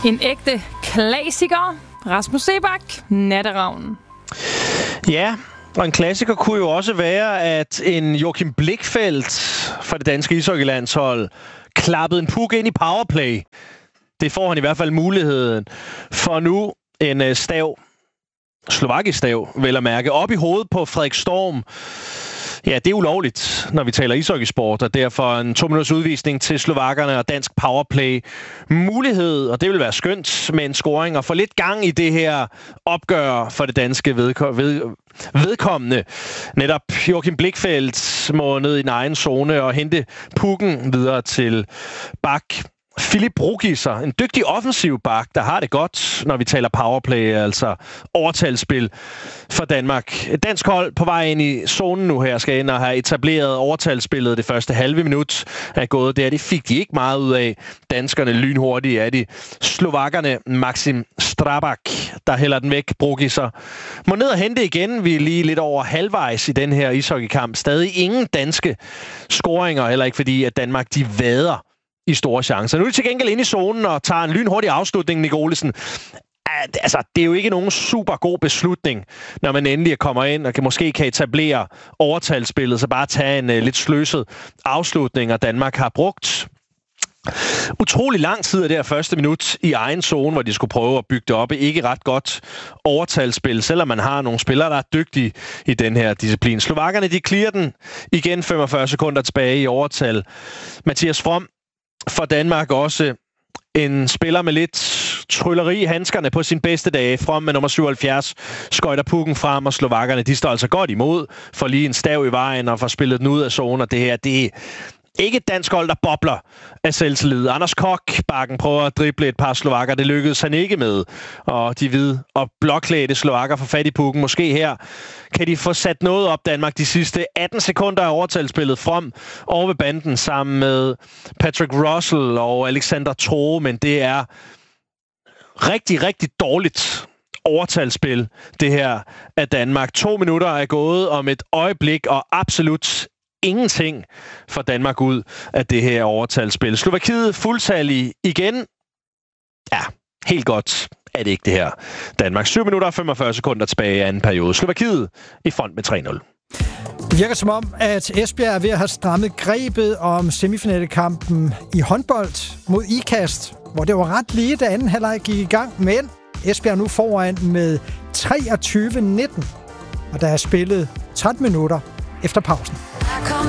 En ægte klassiker. Rasmus Seebach, Natteravnen. Ja, og en klassiker kunne jo også være, at en Joachim Blichfeldt fra det danske ishockeylandshold klappede en puk ind i powerplay. Det får han i hvert fald muligheden for nu. En stav, slovakisk stav, vel at mærke, op i hovedet på Frederik Storm. Ja, det er ulovligt, når vi taler ishockeysport, og derfor en 2 minutters udvisning til slovakkerne og dansk powerplay mulighed, og det vil være skønt med en scoring og få lidt gang i det her opgør for det danske vedkommende. Netop Joachim Blichfeldt må ned i den egen zone og hente pukken videre til bak Filip Brugiser, en dygtig offensiv bak, der har det godt, når vi taler powerplay, altså overtalsspil for Danmark. Et dansk hold på vej ind i zonen nu her skal ind og have etableret overtalsspillet. Det første halve minut er gået der. Det fik de ikke meget ud af. Danskerne lynhurtige er de. Slovakkerne Maxim Strabak, der hælder den væk. Brugiser må ned og hente igen. Vi er lige lidt over halvvejs i den her ishockeykamp. Stadig ingen danske scoringer, heller ikke fordi, at Danmark de vader i store chancer. Nu er de til gengæld inde i zonen og tager en lynhurtig afslutning, Nick Olesen. Altså, det er jo ikke nogen super god beslutning, når man endelig kommer ind og måske kan etablere overtalsspillet, så bare tage en lidt sløset afslutning, og Danmark har brugt utrolig lang tid af det her første minut i egen zone, hvor de skulle prøve at bygge det op. Ikke ret godt overtalsspil, selvom man har nogle spillere, der er dygtige i den her disciplin. Slovakkerne, de clearer den igen 45 sekunder tilbage i overtal. Mathias From for Danmark også en spiller med lidt trylleri i handskerne på sin bedste dage. From med nummer 77 skøjter pukken frem, og slovakkerne de står altså godt imod for lige en stav i vejen og får spillet den ud af zonen. Og det her, det er ikke et dansk hold, der bobler af selvtillid. Anders Kok, bakken, prøver at drible et par slovakker. Det lykkedes han ikke med. Og de hvide og blåklædte slovakker får fat i pukken. Måske her kan de få sat noget op, Danmark, de sidste 18 sekunder af overtalsspillet frem over ved banden sammen med Patrick Russell og Alexander Troe. Men det er rigtig, rigtig dårligt overtalsspil, det her af Danmark. 2 minutter er gået om et øjeblik, og absolut ingenting for Danmark ud af det her overtalsspil. Slovakiet fuldtallig igen. Ja, helt godt er det ikke det her. Danmark 7 minutter og 45 sekunder tilbage i anden periode. Slovakiet i front med 3-0. Det virker som om, at Esbjerg er ved at have strammet grebet om semifinalekampen i håndbold mod IKAST, hvor det var ret lige, da anden halvleg gik i gang, men Esbjerg er nu foran med 23-19, og der er spillet 13 minutter efter pausen.